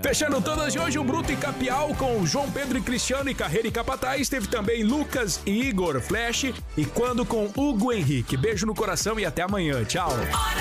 Fechando todas de hoje, o Bruto e Capial com João Pedro e Cristiano e Carreira e Capataz. Teve também Lucas e Igor, Flash e Quando com Hugo Henrique. Beijo no coração e até amanhã. Tchau.